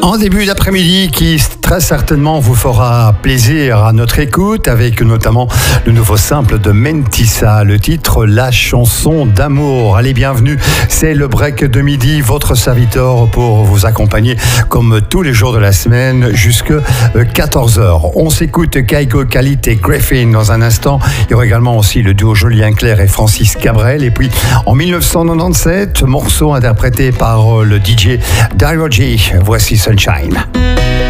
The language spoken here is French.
En début d'après-midi qui très certainement vous fera plaisir à notre écoute, avec notamment le nouveau simple de Mentissa, le titre La chanson d'amour. Allez, bienvenue, c'est le break de midi, votre serviteur pour vous accompagner comme tous les jours de la semaine jusque 14h. On s'écoute Kaiko Khalid et Griffin dans un instant. Il y aura également aussi le duo Julien Clerc et Francis Cabrel. Et puis en 1997, morceau interprété par le DJ Dairo G. Voici Sunshine.